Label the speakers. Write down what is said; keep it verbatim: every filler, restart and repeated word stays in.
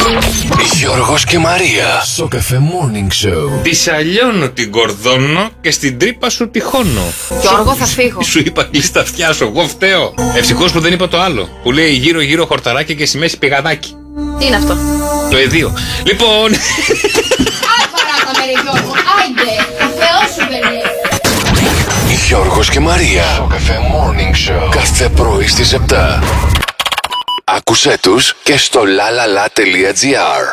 Speaker 1: Γιώργος και Μαρία στο Cafe Morning Show.
Speaker 2: Τη σαλιώνω την κορδώνω και στην τρύπα σου τυχώνω.
Speaker 3: Γιώργο, θα φύγω.
Speaker 2: Σου είπα κλείσει τα αυτιά σου, εγώ φταίω. Ευτυχώς που δεν είπα το άλλο. Που λέει γύρω γύρω χορταράκι και στη μέση πηγαδάκι.
Speaker 3: Τι είναι αυτό?
Speaker 2: Το εδίο. Λοιπόν.
Speaker 3: Άι παράτα με Γιώργο, άιντε. Θεός σου παιδί.
Speaker 1: Γιώργος και Μαρία στο Cafe Morning Show. Κάθε πρωί στις επτά. Άκουσέ τους και στο lalala.gr.